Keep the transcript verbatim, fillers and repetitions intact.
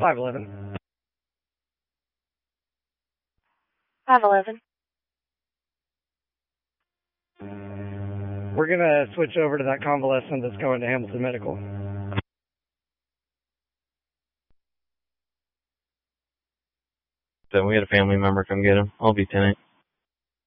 five eleven. five eleven. We're going to switch over to that convalescent that's going to Hamilton Medical. Then we had a family member come get him. I'll be tenant.